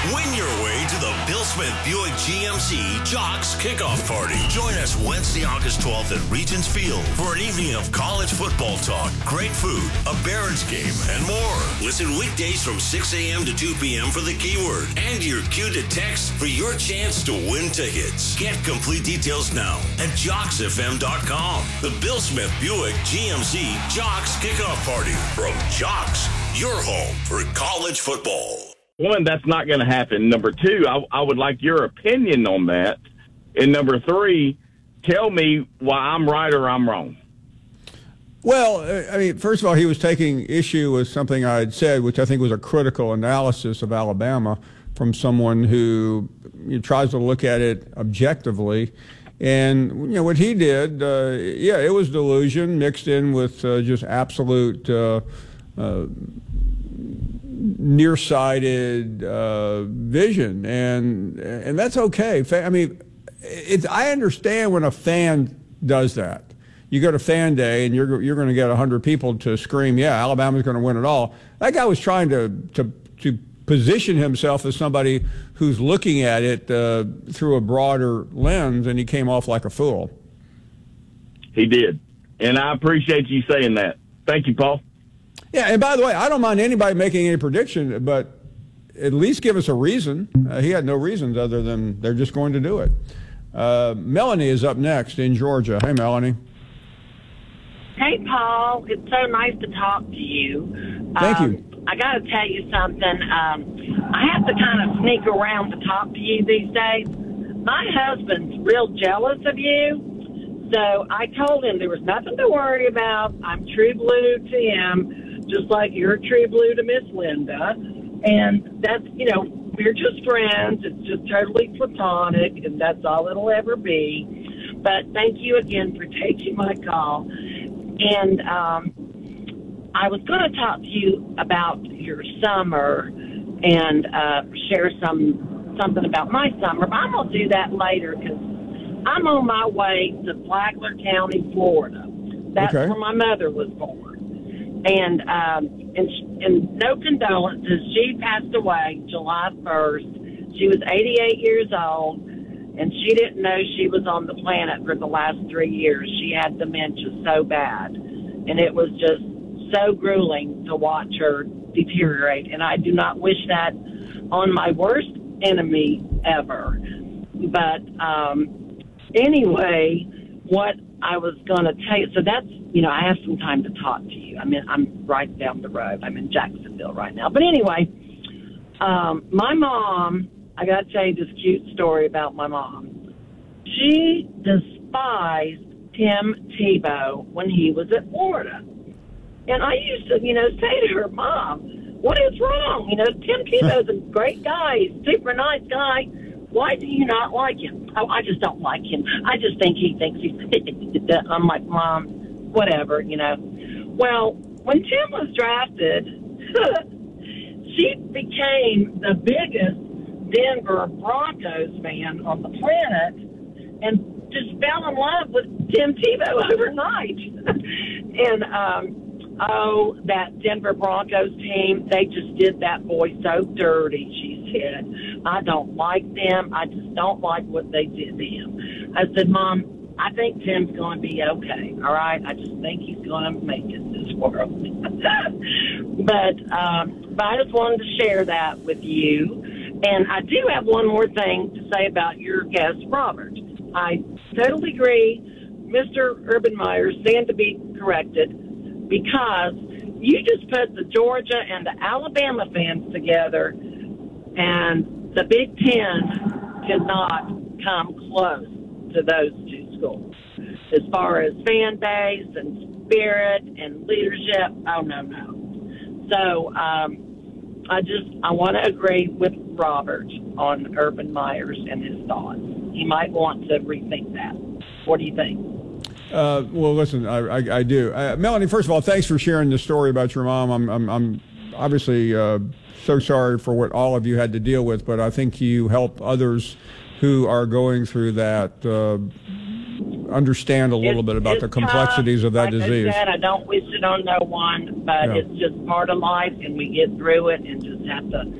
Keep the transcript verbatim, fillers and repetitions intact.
Win your way to the Bill Smith Buick G M C Jocks Kickoff Party. Join us Wednesday, August twelfth at Regents Field for an evening of college football talk, great food, a Barons game, and more. Listen weekdays from six a.m. to two p.m. for the keyword and your cue to text for your chance to win tickets. Get complete details now at jocks f m dot com. The Bill Smith Buick G M C Jocks Kickoff Party from Jocks, your home for college football. One, that's not going to happen. Number two, I, I would like your opinion on that. And number three, tell me why I'm right or I'm wrong. Well, I mean, first of all, he was taking issue with something I had said, which I think was a critical analysis of Alabama from someone who you know, tries to look at it objectively. And, you know, what he did, uh, yeah, it was delusion mixed in with uh, just absolute uh, uh, nearsighted uh, vision. And and that's okay. I mean, it's, I understand when a fan does that. You go to fan day and you're you're going to get one hundred people to scream, yeah, Alabama's going to win it all. That guy was trying to to to position himself as somebody who's looking at it uh, through a broader lens, and he came off like a fool. He did. And I appreciate you saying that. Thank you, Paul. Yeah, and by the way, I don't mind anybody making any prediction, but at least give us a reason. Uh, he had no reasons other than they're just going to do it. Uh, Melanie is up next in Georgia. Hey, Melanie. Hey, Paul. It's so nice to talk to you. Thank um, you. I got to tell you something. Um, I have to kind of sneak around to talk to you these days. My husband's real jealous of you, so I told him there was nothing to worry about. I'm true blue to him, just like you're true blue to Miss Linda. And that's, you know, we're just friends. It's just totally platonic, and that's all it'll ever be. But thank you again for taking my call. And um, I was going to talk to you about your summer and uh, share some something about my summer, but I'm going to do that later because I'm on my way to Flagler County, Florida. That's okay. where my mother was born. And, um, and, and no condolences, she passed away July first. She was eighty-eight years old, and she didn't know she was on the planet for the last three years. She had dementia so bad, and it was just so grueling to watch her deteriorate, and I do not wish that on my worst enemy ever. But um, anyway, what I was going to tell you, so that's, you know, I have some time to talk to you. I mean, I'm right down the road. I'm in Jacksonville right now. But anyway, um, my mom, I got to tell you this cute story about my mom. She despised Tim Tebow when he was at Florida. And I used to, you know, say to her, Mom, what is wrong? You know, Tim Tebow's a great guy. He's a super nice guy. Why do you not like him? Oh, I just don't like him. I just think he thinks he's... I'm like, Mom, whatever, you know. Well, when Tim was drafted, she became the biggest Denver Broncos fan on the planet and just fell in love with Tim Tebow overnight. and, um, oh, that Denver Broncos team, they just did that boy so dirty, she said. I don't like them. I just don't like what they did to him. I said, Mom, I think Tim's going to be okay, all right? I just think he's going to make it in this world. but, um, but I just wanted to share that with you. And I do have one more thing to say about your guest, Robert. I totally agree. Mister Urban Meyer stand to be corrected because you just put the Georgia and the Alabama fans together, and the Big Ten cannot come close to those two schools. As far as fan base and spirit and leadership, oh, no, no. So um, I just, I want to agree with Robert on Urban Meyers and his thoughts. He might want to rethink that. What do you think? Uh, well, listen, I, I, I do. Uh, Melanie, first of all, thanks for sharing the story about your mom. I'm, I'm, I'm obviously uh, so sorry for what all of you had to deal with, but I think you help others who are going through that uh, understand a little it's, bit about the complexities tough. of that like disease. I said, I don't wish it on no one, but yeah. it's just part of life, and we get through it and just have to